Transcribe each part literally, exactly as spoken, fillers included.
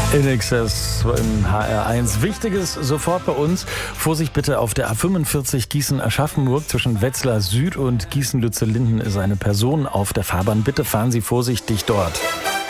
In Excess in H R eins. Wichtiges sofort bei uns. Vorsicht bitte auf der A fünfundvierzig Gießen-Aschaffenburg. Zwischen Wetzlar Süd und Gießen-Lützellinden ist eine Person auf der Fahrbahn. Bitte fahren Sie vorsichtig dort.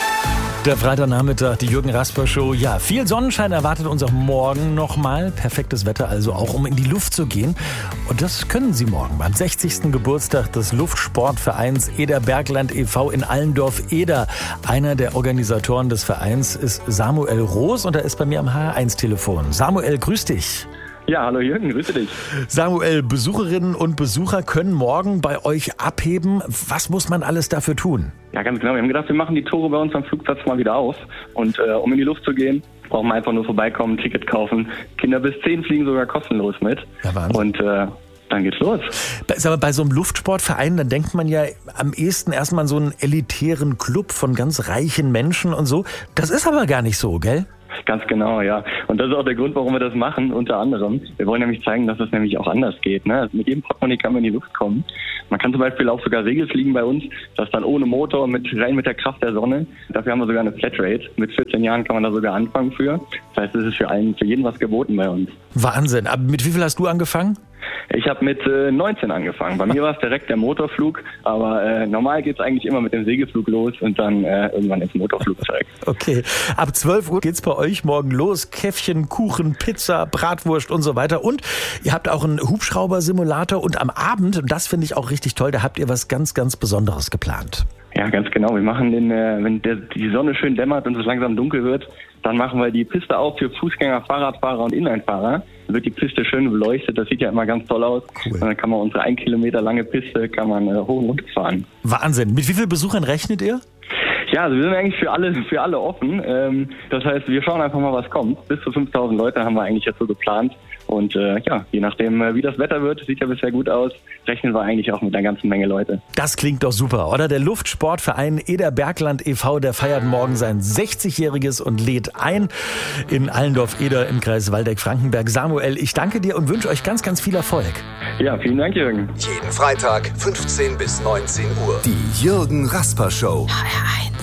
Der Freitagnachmittag, die Jürgen Rasper Show. Ja, viel Sonnenschein erwartet uns auch morgen nochmal. Perfektes Wetter also auch, um in die Luft zu gehen. Und das können Sie morgen beim sechzigsten Geburtstag des Luftsportvereins Eder Bergland e V in Allendorf-Eder. Einer der Organisatoren des Vereins ist Samuel Roos und er ist bei mir am H R eins Telefon. Samuel, grüß dich. Ja, hallo Jürgen, grüße dich. Samuel, Besucherinnen und Besucher können morgen bei euch abheben. Was muss man alles dafür tun? Ja, ganz genau. Wir haben gedacht, wir machen die Tore bei uns am Flugplatz mal wieder auf. Und äh, um in die Luft zu gehen, brauchen wir einfach nur vorbeikommen, Ticket kaufen. Kinder bis zehn fliegen sogar kostenlos mit. Ja, Wahnsinn. Und äh, dann geht's los. Aber bei so einem Luftsportverein, dann denkt man ja am ehesten erstmal an so einen elitären Club von ganz reichen Menschen und so. Das ist aber gar nicht so, gell? Ganz genau, ja. Und das ist auch der Grund, warum wir das machen, unter anderem. Wir wollen nämlich zeigen, dass es nämlich auch anders geht. Ne? Also mit jedem Portemonnaie kann man in die Luft kommen. Man kann zum Beispiel auch sogar Segelfliegen bei uns, das dann ohne Motor, mit rein mit der Kraft der Sonne. Dafür haben wir sogar eine Flatrate. Mit vierzehn Jahren kann man da sogar anfangen für. Das heißt, es ist für einen, für jeden was geboten bei uns. Wahnsinn. Aber mit wie viel hast du angefangen? Ich habe mit äh, neunzehn angefangen. Bei mir war es direkt der Motorflug, aber äh, normal geht's eigentlich immer mit dem Segelflug los und dann äh, irgendwann ins Motorflugzeug. Okay, ab zwölf Uhr geht's bei euch morgen los. Käffchen, Kuchen, Pizza, Bratwurst und so weiter. Und ihr habt auch einen Hubschrauber-Simulator und am Abend, und das finde ich auch richtig toll, da habt ihr was ganz, ganz Besonderes geplant. Ja, ganz genau. Wir machen den, äh, wenn der, die Sonne schön dämmert und es langsam dunkel wird, dann machen wir die Piste auf für Fußgänger, Fahrradfahrer und Inlinefahrer. Dann wird die Piste schön beleuchtet, das sieht ja immer ganz toll aus. Cool. Und dann kann man unsere ein Kilometer lange Piste kann man äh, hoch und runter fahren. Wahnsinn. Mit wie vielen Besuchern rechnet ihr? Ja, also wir sind eigentlich für alle für alle offen. Ähm, das heißt, wir schauen einfach mal, was kommt. Bis zu fünftausend Leute haben wir eigentlich jetzt so geplant. Und äh, ja, je nachdem, wie das Wetter wird, sieht ja bisher gut aus, rechnen wir eigentlich auch mit einer ganzen Menge Leute. Das klingt doch super, oder? Der Luftsportverein Eder Bergland e V, der feiert morgen sein sechzigjähriges und lädt ein in Allendorf-Eder im Kreis Waldeck-Frankenberg. Samuel, ich danke dir und wünsche euch ganz, ganz viel Erfolg. Ja, vielen Dank, Jürgen. Jeden Freitag, fünfzehn bis neunzehn Uhr. Die Jürgen Rasper Show. H R eins.